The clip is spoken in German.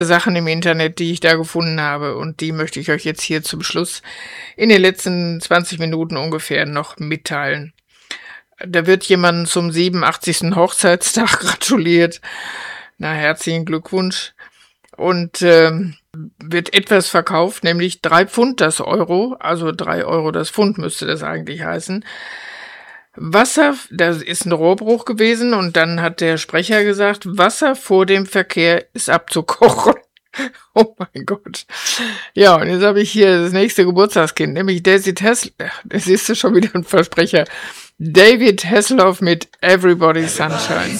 Sachen im Internet, die ich da gefunden habe, und die möchte ich euch jetzt hier zum Schluss in den letzten 20 Minuten ungefähr noch mitteilen. Da wird jemandem zum 87. Hochzeitstag gratuliert. Na, herzlichen Glückwunsch. Und wird etwas verkauft, nämlich 3 Pfund das Euro, also 3 Euro das Pfund müsste das eigentlich heißen. Wasser, das ist ein Rohrbruch gewesen, und dann hat der Sprecher gesagt, Wasser vor dem Verkehr ist abzukochen. Oh mein Gott. Ja, und jetzt habe ich hier das nächste Geburtstagskind, nämlich David Hasselhoff. Das ist schon wieder ein Versprecher. David Hasselhoff mit Everybody's Sunshine.